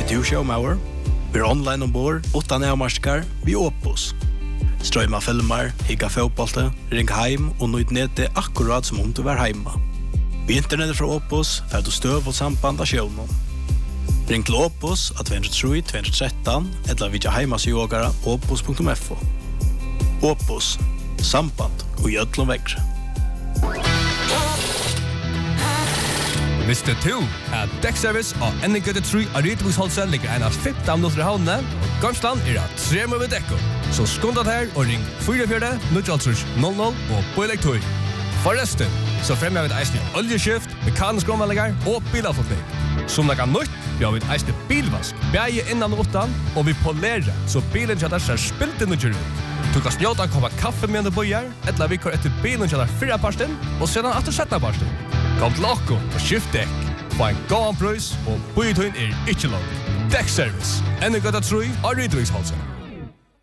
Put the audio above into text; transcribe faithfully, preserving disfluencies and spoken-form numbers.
du showmauer? Vi er online ombord, utan avmarskar, vi Opus. Strøyma filmer, higga fotbollte, ring heim og nøyd nete akkurat som om du var heima. Vi internettet fra Opus får du støv og samband av sjøvnen. Ring til Opus av två tre två ett tre eller vidja heimasjågara opus punktum f o. Opus, samband og gjødlom vekkre. Visste du at Dekkservice og Ennegøtte tre av Rydviksholset ligger en av femten minutter i havnene, og Gamsland er at tre med dekko. Så skundat her og ring fire fire null null null og på elektor. Forresten, så fremmer vi et eisende oljeskift, mekanisk omvallinger og bilavfotning. Som det kan nytt, vi har vi et eisende bilvask, beie innan og utan, og vi polerer, så bilen kjadar ser spilt inn og kjør ut. Du kan snjåta en koppa kaffe med du bøyer, eller vi kår etter bilen kjadar fyrra parsten, og sedan atter setta parsten. Kom til okko og skift dekk. Få en gåan prøys, og bøyetøyen er ikke lov. Dekkservice, Ennegøtta tre av Rydviksholset.